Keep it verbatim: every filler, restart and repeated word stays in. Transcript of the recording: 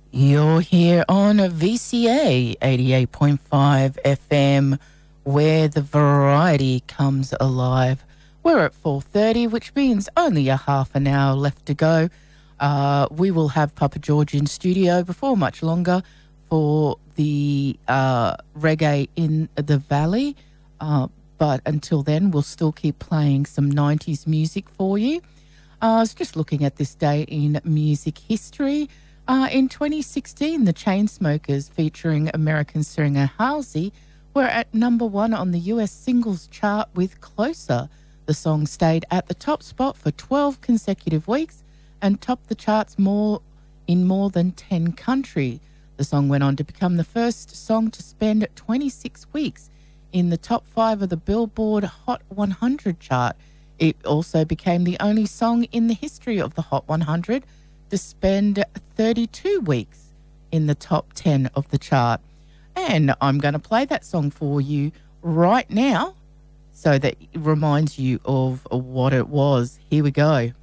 You're here on V C A eighty-eight point five F M, where the variety comes alive. We're at four thirty, which means only a half an hour left to go. Uh, we will have Papa George in studio before much longer for the uh, Reggae in the Valley. Uh, but until then, we'll still keep playing some nineties music for you. Uh, I was just looking at this day in music history. Uh, in twenty sixteen, the Chainsmokers featuring American singer Halsey were at number one on the U S singles chart with Closer. The song stayed at the top spot for twelve consecutive weeks and topped the charts more in more than ten countries. The song went on to become the first song to spend twenty-six weeks in the top five of the Billboard Hot one hundred chart. It also became the only song in the history of the Hot one hundred to spend thirty-two weeks in the top ten of the chart. And I'm going to play that song for you right now so that it reminds you of what it was. Here we go.